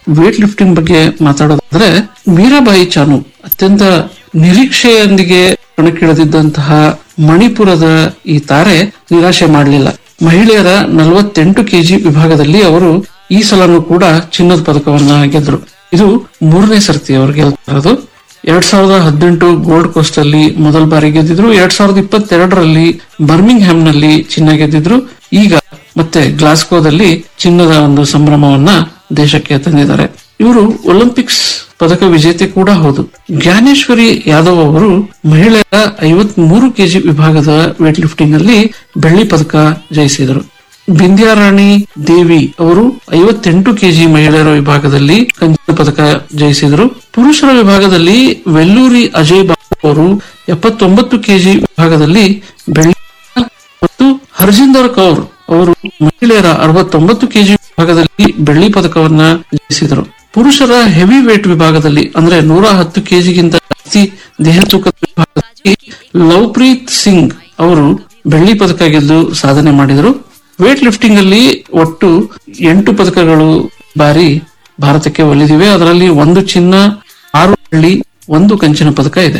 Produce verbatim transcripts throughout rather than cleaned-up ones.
Weight lifting ಬಗ್ಗೆ ಮಾತಾಡೋದಾದ್ರೆ ಮೀರಾಬಾಯಿ ಚಾನು ಅತ್ಯಂತ ನಿರೀಕ್ಷೆಯೊಂದಿಗೆ ಕಣಕ್ಕಿಳಿದಿದ್ದಂತಹ ಮಣಿಪುರದ ಈ ತಾರೆ ನಿರಾಶೆ ಮಾಡಲಿಲ್ಲ. ಮಹಿಳೆಯರ ನಲವತ್ತೆಂಟು ಕೆಜಿ ವಿಭಾಗದಲ್ಲಿ ಅವರು ಈ ಸಲನೂ ಕೂಡ ಚಿನ್ನದ ಪದಕವನ್ನ ಗೆದ್ರು. ಇದು ಮೂರನೇ ಸರ್ತಿ ಅವರು ಗೆಲ್ತಿರೋದು. ಎರಡ್ ಸಾವಿರದ ಹದಿನೆಂಟು ಗೋಲ್ಡ್ ಕೋಸ್ಟ್ ಅಲ್ಲಿ ಮೊದಲ ಬಾರಿ ಗೆದ್ದಿದ್ರು. ಎರಡ್ ಸಾವಿರದ ಇಪ್ಪತ್ತೆರಡರಲ್ಲಿ ಬರ್ಮಿಂಗ್ ಹ್ಯಾಮ್ ನಲ್ಲಿ ಚಿನ್ನ ಗೆದ್ದಿದ್ರು. ಈಗ ಮತ್ತೆ ಗ್ಲಾಸ್ಗೋದಲ್ಲಿ ಚಿನ್ನದ ಒಂದು ಸಂಭ್ರಮವನ್ನ ದೇಶಕ್ಕೆ ತಂದಿದ್ದಾರೆ. ಇವರು ಒಲಿಂಪಿಕ್ಸ್ ಪದಕ ವಿಜೇತೆ ಕೂಡ ಹೌದು. ಜ್ಞಾನೇಶ್ವರಿ ಯಾದವ್ ಅವರು ಮಹಿಳೆಯರ ಐವತ್ ಮೂರು ಕೆಜಿ ವಿಭಾಗದ ವೇಟ್ ಲಿಫ್ಟಿಂಗ್ ಅಲ್ಲಿ ಬೆಳ್ಳಿ ಪದಕ ಜಯಿಸಿದರು. ಬಿಂದ್ಯಾರಾಣಿ ದೇವಿ ಅವರು ಐವತ್ತೆಂಟು ಕೆಜಿ ಮಹಿಳೆಯರ ವಿಭಾಗದಲ್ಲಿ ಕಂಚಿನ ಪದಕ ಜಯಿಸಿದರು. ಪುರುಷರ ವಿಭಾಗದಲ್ಲಿ ವೆಲ್ಲೂರಿ ಅಜಯ್ ಬಾಬು ಅವರು ಎಪ್ಪತ್ತೊಂಬತ್ತು ಕೆಜಿ ವಿಭಾಗದಲ್ಲಿ ಬೆಳ್ಳಿ ಮತ್ತು ಹರ್ಜಿಂದರ್ ಕೌರ್ ಅವರು ಮಹಿಳೆಯರ ಅರವತ್ತೊಂಬತ್ತು ಕೆಜಿ ವಿಭಾಗದಲ್ಲಿ ಬೆಳ್ಳಿ ಪದಕವನ್ನ ಜಯಿಸಿದರು. ಪುರುಷರ ಹೆವಿ ವೇಟ್ ವಿಭಾಗದಲ್ಲಿ ಅಂದ್ರೆ ನೂರ ಹತ್ತು ಕೆಜಿಗಿಂತ ಜಾಸ್ತಿ ದೇಹ ತೂಕದ ವಿಭಾಗದಲ್ಲಿ ಲವ್ಪ್ರೀತ್ ಸಿಂಗ್ ಅವರು ಬೆಳ್ಳಿ ಪದಕ ಗೆದ್ದು ಸಾಧನೆ ಮಾಡಿದರು. ವೇಟ್ ಲಿಫ್ಟಿಂಗ್ ಅಲ್ಲಿ ಒಟ್ಟು ಎಂಟು ಪದಕಗಳು ಬಾರಿ ಭಾರತಕ್ಕೆ ಒಲಿದಿವೆ. ಅದರಲ್ಲಿ ಒಂದು ಚಿನ್ನ, ಆರು ಬೆಳ್ಳಿ, ಒಂದು ಕಂಚಿನ ಪದಕ ಇದೆ.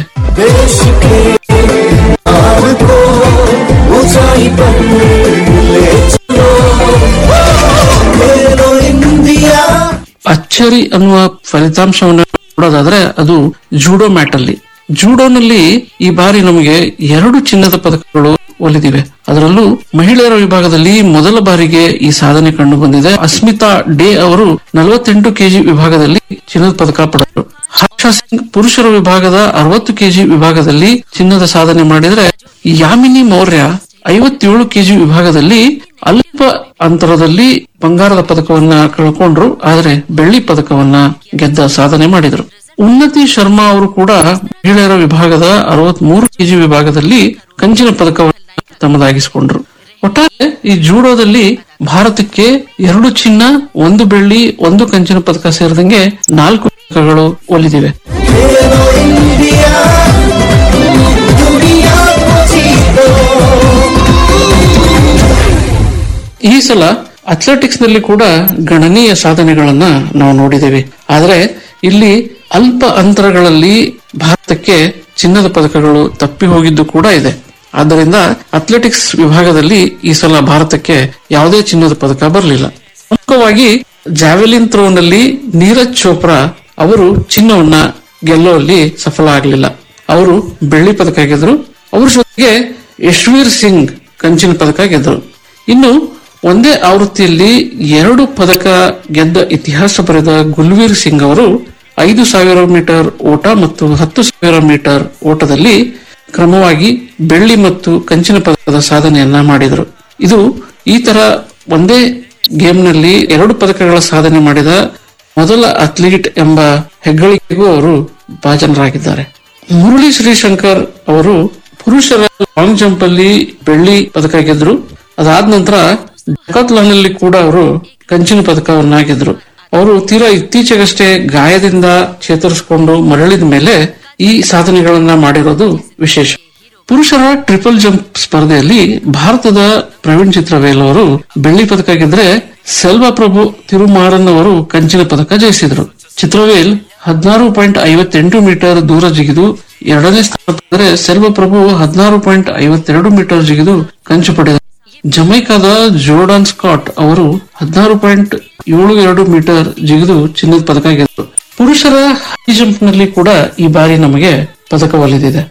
ಅಚ್ಚರಿ ಅನ್ನುವ ಫಲಿತಾಂಶವನ್ನು ನೋಡೋದಾದ್ರೆ ಅದು ಜೂಡೋ ಮ್ಯಾಟ್ ಅಲ್ಲಿ. ಜೂಡೋನಲ್ಲಿ ಈ ಬಾರಿ ನಮಗೆ ಎರಡು ಚಿನ್ನದ ಪದಕಗಳು ಒಲಿದಿವೆ. ಅದರಲ್ಲೂ ಮಹಿಳೆಯರ ವಿಭಾಗದಲ್ಲಿ ಮೊದಲ ಬಾರಿಗೆ ಈ ಸಾಧನೆ ಕಂಡು ಬಂದಿದೆ. ಅಸ್ಮಿತಾ ಡೇ ಅವರು ನಲವತ್ತೆಂಟು ಕೆಜಿ ವಿಭಾಗದಲ್ಲಿ ಚಿನ್ನದ ಪದಕ ಪಡೆದರು. ಹರ್ಷ ಸಿಂಗ್ ಪುರುಷರ ವಿಭಾಗದ ಅರವತ್ತು ಕೆಜಿ ವಿಭಾಗದಲ್ಲಿ ಚಿನ್ನದ ಸಾಧನೆ ಮಾಡಿದರೆ, ಯಾಮಿನಿ ಮೌರ್ಯ ಐವತ್ತೇಳು ಕೆಜಿ ವಿಭಾಗದಲ್ಲಿ ಅಲ್ಪ ಅಂತರದಲ್ಲಿ ಬಂಗಾರದ ಪದಕವನ್ನ ಕಳ್ಕೊಂಡ್ರು. ಆದರೆ ಬೆಳ್ಳಿ ಪದಕವನ್ನ ಗೆದ್ದ ಸಾಧನೆ ಮಾಡಿದರು. ಉನ್ನತಿ ಶರ್ಮಾ ಅವರು ಕೂಡ ಮಹಿಳೆಯರ ವಿಭಾಗದ ಅರವತ್ ಮೂರು ಕೆಜಿ ವಿಭಾಗದಲ್ಲಿ ಕಂಚಿನ ಪದಕವನ್ನು ತಮ್ಮದಾಗಿಸಿಕೊಂಡ್ರು. ಒಟ್ಟಾರೆ ಈ ಜೂಡೋದಲ್ಲಿ ಭಾರತಕ್ಕೆ ಎರಡು ಚಿನ್ನ, ಒಂದು ಬೆಳ್ಳಿ, ಒಂದು ಕಂಚಿನ ಪದಕ ಸೇರಿದಂಗೆ ನಾಲ್ಕು ಪದಕಗಳು ಒಲಿದಿವೆ. ಈ ಸಲ ಅಥ್ಲೆಟಿಕ್ಸ್ ನಲ್ಲಿ ಕೂಡ ಗಣನೀಯ ಸಾಧನೆಗಳನ್ನ ನಾವು ನೋಡಿದ್ದೇವೆ. ಆದರೆ ಇಲ್ಲಿ ಅಲ್ಪ ಅಂತರಗಳಲ್ಲಿ ಭಾರತಕ್ಕೆ ಚಿನ್ನದ ಪದಕಗಳು ತಪ್ಪಿ ಹೋಗಿದ್ದು ಕೂಡ ಇದೆ. ಆದ್ದರಿಂದ ಅಥ್ಲೆಟಿಕ್ಸ್ ವಿಭಾಗದಲ್ಲಿ ಈ ಸಲ ಭಾರತಕ್ಕೆ ಯಾವುದೇ ಚಿನ್ನದ ಪದಕ ಬರಲಿಲ್ಲ. ಪ್ರಮುಖವಾಗಿ ಜಾವೆಲಿನ್ ಥ್ರೋನಲ್ಲಿ ನೀರಜ್ ಚೋಪ್ರಾ ಅವರು ಚಿನ್ನವನ್ನ ಗೆಲ್ಲುವಲ್ಲಿ ಸಫಲ ಆಗಲಿಲ್ಲ. ಅವರು ಬೆಳ್ಳಿ ಪದಕ ಗೆದ್ರು. ಅವರ ಜೊತೆಗೆ ಯಶ್ವೀರ್ ಸಿಂಗ್ ಕಂಚಿನ ಪದಕ ಗೆದ್ರು. ಇನ್ನು ಒಂದೇ ಆವೃತ್ತಿಯಲ್ಲಿ ಎರಡು ಪದಕ ಗೆದ್ದ ಇತಿಹಾಸ ಬರೆದ ಗುಲ್ವೀರ್ ಸಿಂಗ್ ಅವರು ಐದು ಸಾವಿರ ಮೀಟರ್ ಓಟ ಮತ್ತು ಹತ್ತು ಸಾವಿರ ಮೀಟರ್ ಓಟದಲ್ಲಿ ಕ್ರಮವಾಗಿ ಬೆಳ್ಳಿ ಮತ್ತು ಕಂಚಿನ ಪದಕದ ಸಾಧನೆಯನ್ನ ಮಾಡಿದರು. ಇದು ಈ ತರ ಒಂದೇ ಗೇಮ್ನಲ್ಲಿ ಎರಡು ಪದಕಗಳ ಸಾಧನೆ ಮಾಡಿದ ಮೊದಲ ಅಥ್ಲೀಟ್ ಎಂಬ ಹೆಗ್ಗಳಿಕೆಗೂ ಅವರು ಭಾಜನರಾಗಿದ್ದಾರೆ. ಮುರಳಿ ಶ್ರೀಶಂಕರ್ ಅವರು ಪುರುಷರ ಲಾಂಗ್ ಜಂಪ್ ಅಲ್ಲಿ ಬೆಳ್ಳಿ ಪದಕ ಗೆದ್ರು. ಅದಾದ ನಂತರ ಡೆಕಾಥ್ಲಾನ್ ನಲ್ಲಿ ಕೂಡ ಅವರು ಕಂಚಿನ ಪದಕವನ್ನ ಗೆದ್ರು. ಅವರು ತೀರಾ ಇತ್ತೀಚೆಗಷ್ಟೇ ಗಾಯದಿಂದ ಚೇತರಿಸಿಕೊಂಡು ಮರಳಿದ ಮೇಲೆ ಈ ಸಾಧನೆಗಳನ್ನ ಮಾಡಿರೋದು ವಿಶೇಷ. ಪುರುಷರ ಟ್ರಿಪಲ್ ಜಂಪ್ ಸ್ಪರ್ಧೆಯಲ್ಲಿ ಭಾರತದ ಪ್ರವೀಣ್ ಚಿತ್ರವೇಲ್ ಅವರು ಬೆಳ್ಳಿ ಪದಕ ಗೆದ್ರೆ, ಸೆಲ್ವ ಪ್ರಭು ತಿರುಮಾರನ್ ಅವರು ಕಂಚಿನ ಪದಕ ಜಯಿಸಿದರು. ಚಿತ್ರವೇಲ್ ಹದಿನಾರು ಪಾಯಿಂಟ್ ಐವತ್ತೆಂಟು ಮೀಟರ್ ದೂರ ಜಿಗಿದು ಎರಡನೇ ಸ್ಥಾನ ಪಡೆದರೆ, ಸೆಲ್ವ ಪ್ರಭು ಹದಿನಾರು ಪಾಯಿಂಟ್ ಐವತ್ತೆರಡು ಮೀಟರ್ ಜಿಗಿದು ಕಂಚು ಪಡೆದರು. ಜಮೈಕಾದ ಜೋರ್ಡಾನ್ ಸ್ಕಾಟ್ ಅವರು ಹದಿನಾರು ಪಾಯಿಂಟ್ ಏಳು ಎರಡು ಮೀಟರ್ ಜಿಗಿದು ಚಿನ್ನದ ಪದಕ ಗೆದ್ದರು. ಪುರುಷರ ಹೈ ಜಂಪ್ ನಲ್ಲಿ ಕೂಡ ಈ ಬಾರಿ ನಮಗೆ ಪದಕ ಒಲಿದಿದೆ.